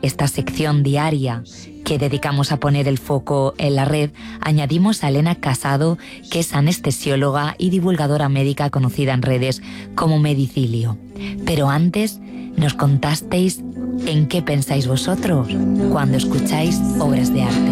esta sección diaria que dedicamos a poner el foco en la red, añadimos a Elena Casado, que es anestesióloga y divulgadora médica conocida en redes como Medicilio. Pero antes nos contasteis en qué pensáis vosotros cuando escucháis obras de arte.